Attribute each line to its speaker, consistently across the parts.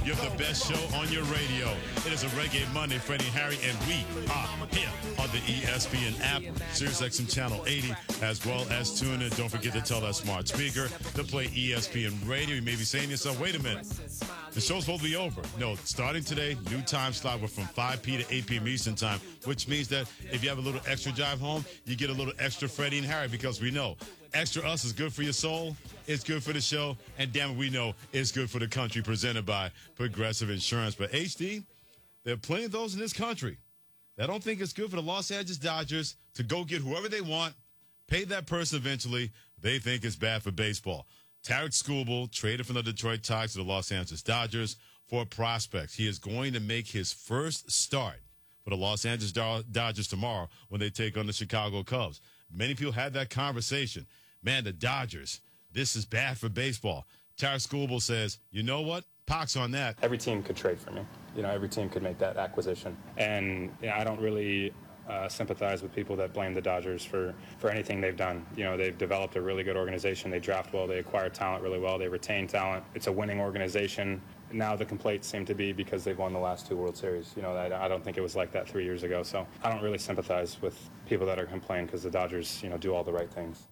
Speaker 1: You have the best show on your radio. It is a Reggae Monday, Freddie and Harry, and we are here on the ESPN app, SiriusXM Channel 80, as well as tune in. Don't forget to tell that smart speaker to play ESPN Radio. You may be saying to yourself, wait a minute, the show's supposed to be over. No, starting today, new time slot. We're from 5 p to 8 p.m. Eastern time, which means that if you have a little extra drive home, you get a little extra Freddie and Harry, because we know extra us is good for your soul, it's good for the show, and damn it, we know it's good for the country, presented by Progressive Insurance. But HD, there are plenty of those in this country that don't think it's good for the Los Angeles Dodgers to go get whoever they want, pay that person eventually. They think it's bad for baseball. Tarik Skubal traded from the Detroit Tigers to the Los Angeles Dodgers for prospects. He is going to make his first start for the Los Angeles Dodgers tomorrow when they take on the Chicago Cubs. Many people had that conversation. Man, the Dodgers, this is bad for baseball. Tarik Skubal says, you know what? Pox on that.
Speaker 2: Every team could trade for me. Every team could make that acquisition. And I don't really sympathize with people that blame the Dodgers for anything they've done. They've developed a really good organization. They draft well. They acquire talent really well. They retain talent. It's a winning organization. Now the complaints seem to be because they've won the last 2 World Series. I don't think it was like that 3 years ago. So I don't really sympathize with people that are complaining because the Dodgers, do all the right things.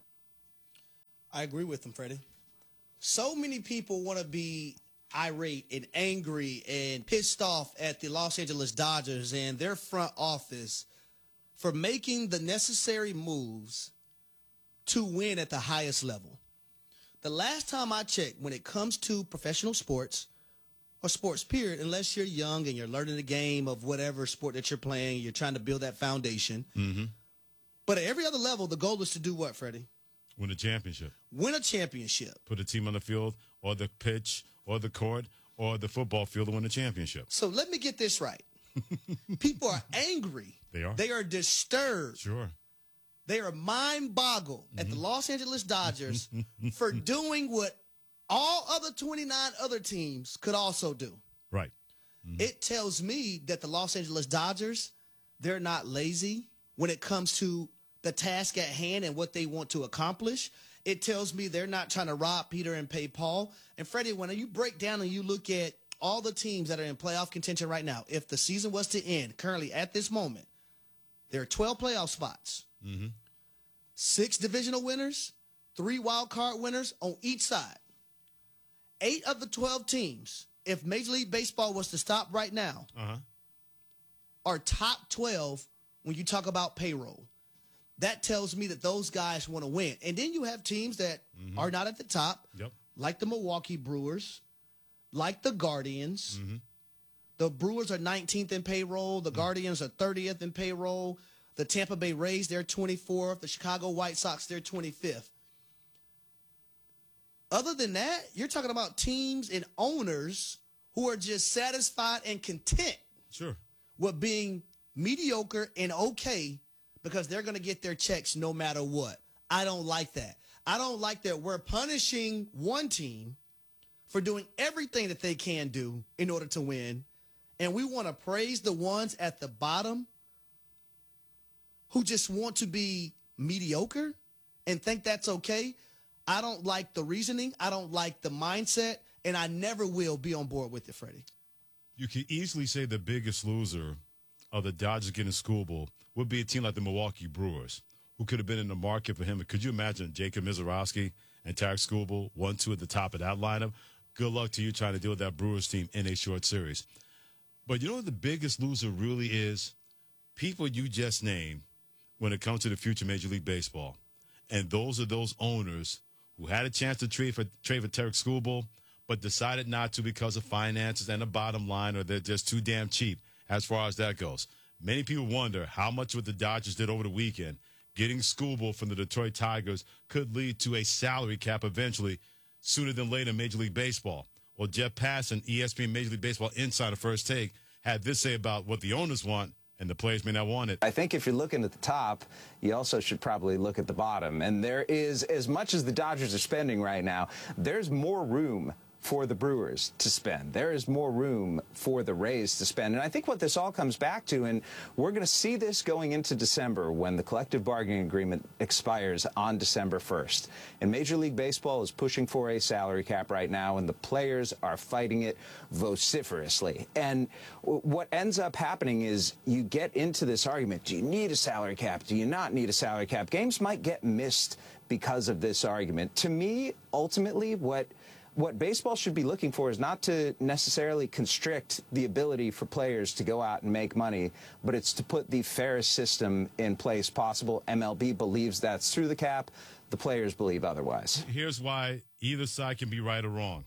Speaker 3: I agree with them, Freddie. So many people want to be irate and angry and pissed off at the Los Angeles Dodgers and their front office for making the necessary moves to win at the highest level. The last time I checked, when it comes to professional sports or sports period, unless you're young and you're learning the game of whatever sport that you're playing, you're trying to build that foundation. Mm-hmm. But at every other level, the goal is to do what, Freddie?
Speaker 1: Win a championship.
Speaker 3: Win a championship.
Speaker 1: Put a team on the field or the pitch or the court or the football field to win a championship.
Speaker 3: So let me get this right. People are angry.
Speaker 1: They are.
Speaker 3: They are disturbed.
Speaker 1: Sure.
Speaker 3: They are mind-boggled at the Los Angeles Dodgers for doing what all other 29 other teams could also do.
Speaker 1: Right.
Speaker 3: Mm-hmm. It tells me that the Los Angeles Dodgers, they're not lazy when it comes to the task at hand and what they want to accomplish. It tells me they're not trying to rob Peter and pay Paul. And Freddie, when you break down and you look at all the teams that are in playoff contention right now, if the season was to end currently at this moment, there are 12 playoff spots, 6 divisional winners, 3 wild card winners on each side. 8 of the 12 teams, if Major League Baseball was to stop right now, are top 12 when you talk about payroll. That tells me that those guys want to win. And then you have teams that are not at the top, like the Milwaukee Brewers, like the Guardians. The Brewers are 19th in payroll. The Guardians are 30th in payroll. The Tampa Bay Rays, they're 24th. The Chicago White Sox, they're 25th. Other than that, you're talking about teams and owners who are just satisfied and content with being mediocre and okay because they're going to get their checks no matter what. I don't like that. I don't like that we're punishing one team for doing everything that they can do in order to win, and we want to praise the ones at the bottom who just want to be mediocre and think that's okay. I don't like the reasoning. I don't like the mindset, and I never will be on board with it, Freddie.
Speaker 1: You can easily say the biggest loser of the Dodgers getting Skubal would be a team like the Milwaukee Brewers, who could have been in the market for him. Could you imagine Jacob Misiorowski and Tarik Skubal, 1-2 at the top of that lineup? Good luck to you trying to deal with that Brewers team in a short series. But you know what the biggest loser really is? People you just named when it comes to the future Major League Baseball. And those are those owners who had a chance to trade for Tarik Skubal, but decided not to because of finances and the bottom line, or they're just too damn cheap as far as that goes. Many people wonder how much what the Dodgers did over the weekend, getting Skubal from the Detroit Tigers, could lead to a salary cap eventually sooner than later in Major League Baseball. Well, Jeff Passan, ESPN Major League Baseball Insider First Take, had this say about what the owners want and the players may not want it.
Speaker 4: I think if you're looking at the top, you also should probably look at the bottom. And there is, as much as the Dodgers are spending right now, there's more room for the Brewers to spend. There is more room for the Rays to spend. And I think what this all comes back to, and we're going to see this going into December when the collective bargaining agreement expires on December 1st. And Major League Baseball is pushing for a salary cap right now, and the players are fighting it vociferously. And what ends up happening is you get into this argument. Do you need a salary cap? Do you not need a salary cap? Games might get missed because of this argument. To me, ultimately, what baseball should be looking for is not to necessarily constrict the ability for players to go out and make money, but it's to put the fairest system in place possible. MLB believes that's through the cap. The players believe otherwise.
Speaker 1: Here's why either side can be right or wrong.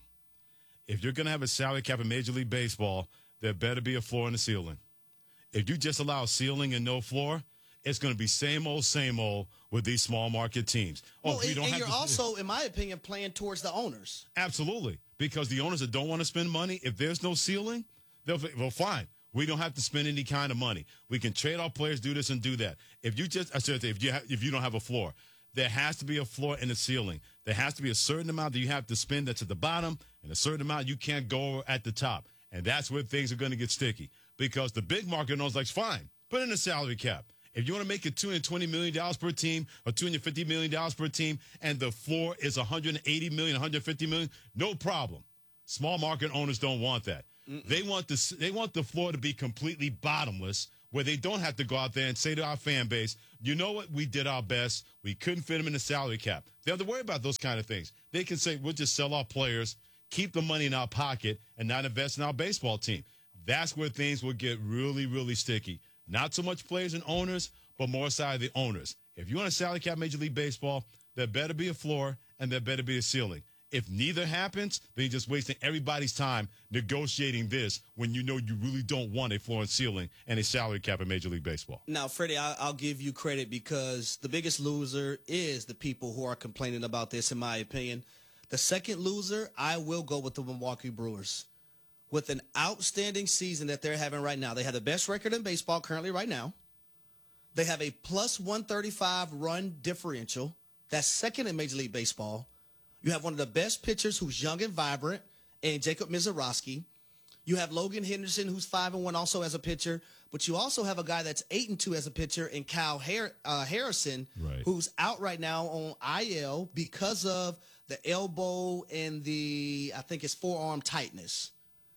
Speaker 1: If you're going to have a salary cap in Major League Baseball, there better be a floor and a ceiling. If you just allow ceiling and no floor, it's going to be same old with these small market teams.
Speaker 3: Well, and you're also, in my opinion, playing towards the owners.
Speaker 1: Absolutely, because the owners that don't want to spend money, if there's no ceiling, they'll fine. We don't have to spend any kind of money. We can trade our players, do this and do that. If you just, if you don't have a floor, there has to be a floor and a ceiling. There has to be a certain amount that you have to spend that's at the bottom, and a certain amount you can't go at the top. And that's where things are going to get sticky, because the big market knows, like, fine, put in a salary cap. If you want to make it $220 million per team or $250 million per team, and the floor is $180 million, $150 million, no problem. Small market owners don't want that. They want the floor to be completely bottomless, where they don't have to go out there and say to our fan base, you know what, we did our best. We couldn't fit them in the salary cap. They don't have to worry about those kind of things. They can say, we'll just sell our players, keep the money in our pocket, and not invest in our baseball team. That's where things will get really, really sticky. Not so much players and owners, but more side of the owners. If you want a salary cap Major League Baseball, there better be a floor and there better be a ceiling. If neither happens, then you're just wasting everybody's time negotiating this when you know you really don't want a floor and ceiling and a salary cap in Major League Baseball.
Speaker 3: Now, Freddie, I'll give you credit, because the biggest loser is the people who are complaining about this, in my opinion. The second loser, I will go with the Milwaukee Brewers. With an outstanding season that they're having right now. They have the best record in baseball currently right now. They have a plus 135 run differential. That's second in Major League Baseball. You have one of the best pitchers who's young and vibrant, and Jacob Misiorowski. You have Logan Henderson, who's 5-1 also as a pitcher. But you also have a guy that's 8-2 as a pitcher, in Kyle Harrison,
Speaker 1: right,
Speaker 3: who's out right now on IL because of the elbow and I think it's forearm tightness.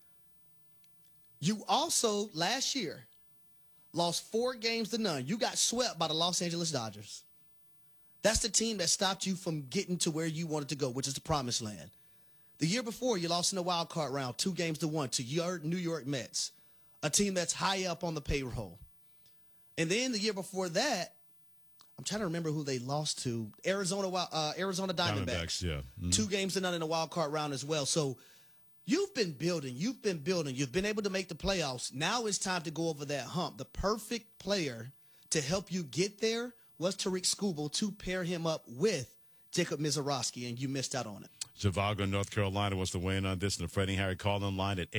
Speaker 3: You also, last year, lost 4 games to none. You got swept by the Los Angeles Dodgers. That's the team that stopped you from getting to where you wanted to go, which is the promised land. The year before, you lost in the wild card round 2 games to 1 to your New York Mets, a team that's high up on the payroll. And then the year before that, I'm trying to remember who they lost to, Arizona Diamondbacks.
Speaker 1: Yeah. Mm-hmm.
Speaker 3: 2 games to none in the wild card round as well. So you've been building. You've been able to make the playoffs. Now it's time to go over that hump. The perfect player to help you get there was Tarik Skubal, to pair him up with Jacob Misiorowski, and you missed out on it.
Speaker 1: Zhivago, North Carolina, wants to weigh in on this in the Freddie Harry call-in line at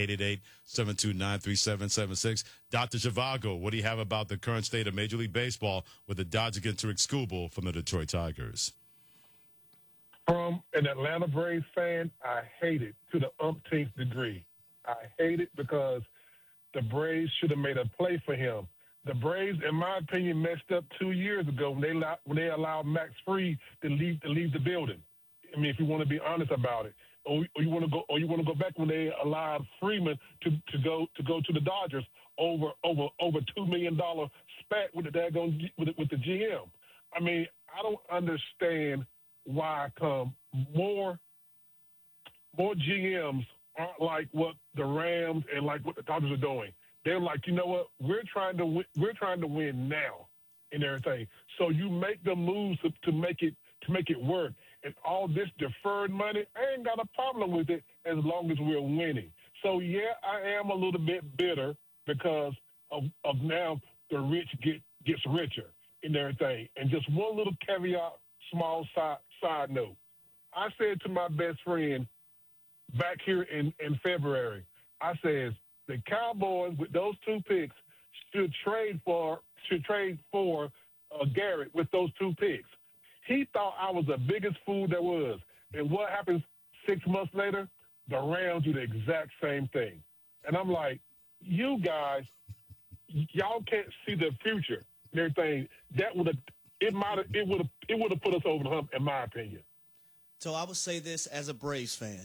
Speaker 1: 888-729-3776. Dr. Zhivago, what do you have about the current state of Major League Baseball with the Dodgers against Tarik Skubal from the Detroit Tigers?
Speaker 5: From an Atlanta Braves fan, I hate it to the umpteenth degree. I hate it because the Braves should have made a play for him. The Braves, in my opinion, messed up 2 years ago when they allowed Max Fried to leave the building. I mean, if you want to be honest about it, or you want to go back when they allowed Freeman to go to the Dodgers over $2 million spat with the GM. I mean, I don't understand why more GMs aren't like what the Rams and like what the Dodgers are doing. They're like, you know what? We're trying to win now and everything. So you make the moves to make it work. And all this deferred money, I ain't got a problem with it as long as we're winning. So yeah, I am a little bit bitter because of now the rich gets richer and everything. And just one little caveat, small side note. I said to my best friend back here in February, I said, the Cowboys with those 2 picks should trade for Garrett with those 2 picks. He thought I was the biggest fool there was. And what happens 6 months later? the Rams do the exact same thing. And I'm like, you guys, y'all can't see the future and everything. That would have put us over the hump, in my opinion.
Speaker 3: So I would say this as a Braves fan.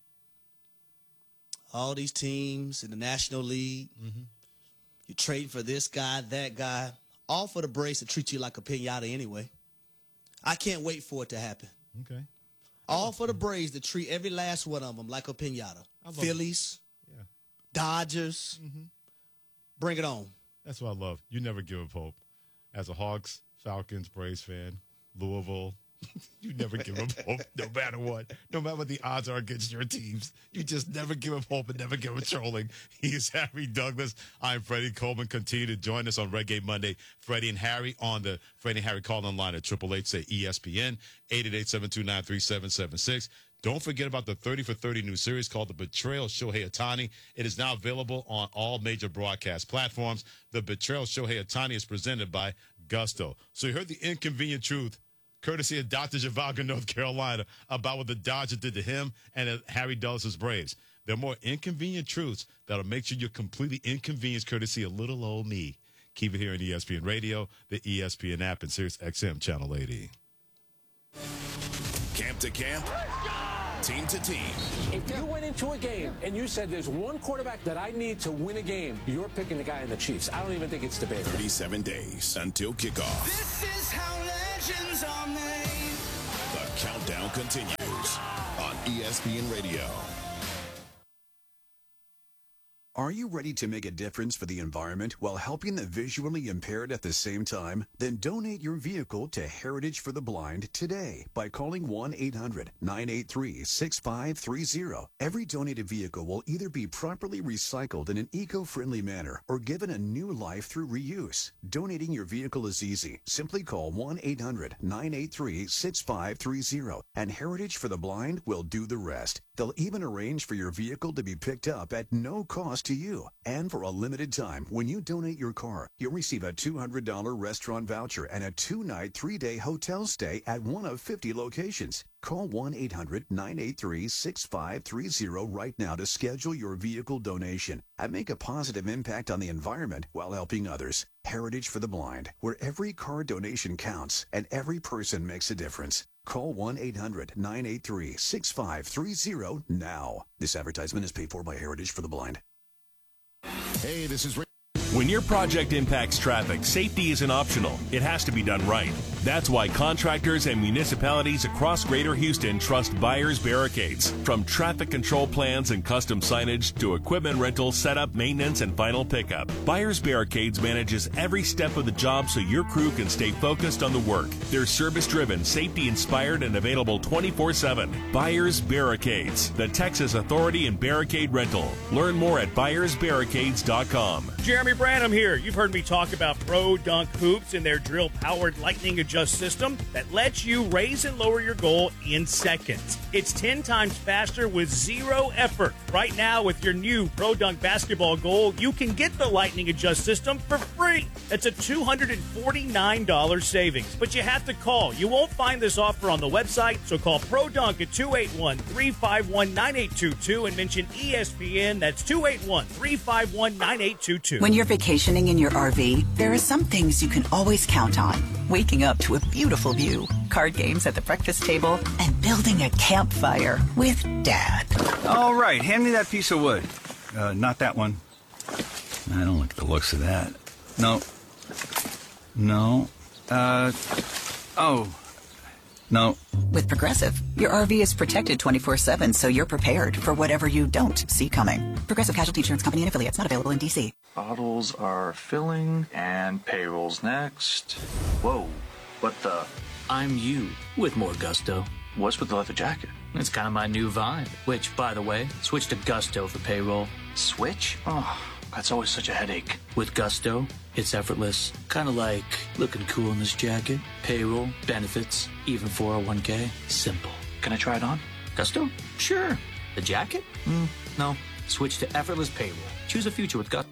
Speaker 3: All these teams in the National League, you're trading for this guy, that guy, all for the Braves to treat you like a pinata anyway. I can't wait for it to happen.
Speaker 1: Okay.
Speaker 3: All for the Braves to treat every last one of them like a pinata. Phillies, Dodgers, bring it on.
Speaker 1: That's what I love. You never give up hope. As a Hawks, Falcons, Braves fan, Louisville, you never give up hope, no matter what. No matter what the odds are against your teams. You just never give up hope and never give up trolling. He is Harry Douglas. I'm Freddie Coleman. Continue to join us on Reggae Monday. Freddie and Harry on the Freddie and Harry call-in line at 888-SAY-ESPN, 888-729-3776. Don't forget about the 30 for 30 new series called The Betrayal of Shohei Ohtani. It is now available on all major broadcast platforms. The Betrayal of Shohei Ohtani is presented by Gusto. So you heard the inconvenient truth, courtesy of Dr. Zhivago, North Carolina, about what the Dodgers did to him and Harry Douglas' Braves. There are more inconvenient truths that'll make sure you're completely inconvenienced, courtesy of little old me. Keep it here on ESPN Radio, the ESPN app, and Sirius XM Channel 80.
Speaker 6: Camp to camp, team to team.
Speaker 7: If you went into a game and you said there's one quarterback that I need to win a game, you're picking the guy in the Chiefs. I don't even think it's debatable.
Speaker 6: 37 days until kickoff.
Speaker 8: This is how legends are made.
Speaker 6: The countdown continues on ESPN Radio. Are you ready to make a difference for the environment while helping the visually impaired at the same time? Then donate your vehicle to Heritage for the Blind today by calling 1-800-983-6530. Every donated vehicle will either be properly recycled in an eco-friendly manner or given a new life through reuse. Donating your vehicle is easy. Simply call 1-800-983-6530 and Heritage for the Blind will do the rest. They'll even arrange for your vehicle to be picked up at no cost to you. And for a limited time, when you donate your car, you'll receive a $200 restaurant voucher and a 2-night, 3-day hotel stay at one of 50 locations. Call 1-800-983-6530 right now to schedule your vehicle donation and make a positive impact on the environment while helping others. Heritage for the Blind, where every car donation counts and every person makes a difference. Call 1-800-983-6530 now. This advertisement is paid for by Heritage for the Blind. Hey, this is Rick.
Speaker 9: When your project impacts traffic, safety isn't optional. It has to be done right. That's why contractors and municipalities across Greater Houston trust Byers Barricades. From traffic control plans and custom signage to equipment rental, setup, maintenance, and final pickup, Byers Barricades manages every step of the job so your crew can stay focused on the work. They're service-driven, safety-inspired, and available 24/7. Byers Barricades, the Texas authority in barricade rental. Learn more at ByersBarricades.com.
Speaker 10: Jeremy Branham here. You've heard me talk about Pro Dunk Hoops and their drill-powered lightning adjust system that lets you raise and lower your goal in seconds. It's 10 times faster with zero effort. Right now, with your new Pro Dunk basketball goal, you can get the lightning adjust system for free. That's a $249 savings. But you have to call. You won't find this offer on the website, so call Pro Dunk at 281-351-9822 and mention ESPN. That's 281-351-9822.
Speaker 11: When you're vacationing in your RV, there are some things you can always count on. Waking up to a beautiful view, card games at the breakfast table, and building a campfire with Dad.
Speaker 12: All right, hand me that piece of wood. Not that one. I don't like the looks of that. No. Oh. No.
Speaker 11: With Progressive, your RV is protected 24/7, so you're prepared for whatever you don't see coming. Progressive Casualty Insurance Company and affiliates, not available in D.C.
Speaker 13: Bottles are filling, and payroll's next. Whoa, what the?
Speaker 14: I'm you with more gusto.
Speaker 13: What's with the leather jacket?
Speaker 14: It's kind of my new vibe, which, by the way, switch to Gusto for payroll.
Speaker 13: Switch? Oh, that's always such a headache.
Speaker 14: With Gusto, it's effortless. Kind of like looking cool in this jacket. Payroll, benefits, even 401k. Simple.
Speaker 13: Can I try it on?
Speaker 14: Gusto? Sure. The jacket?
Speaker 13: No.
Speaker 14: Switch to effortless payroll. Choose a future with Gusto.